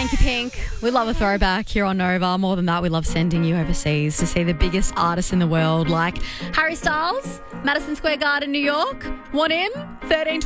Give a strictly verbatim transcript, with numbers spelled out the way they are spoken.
Thank you, Pink. We love a throwback here on Nova. More than that, we love sending you overseas to see the biggest artists in the world like Harry Styles, Madison Square Garden, New York. Want in? thirteen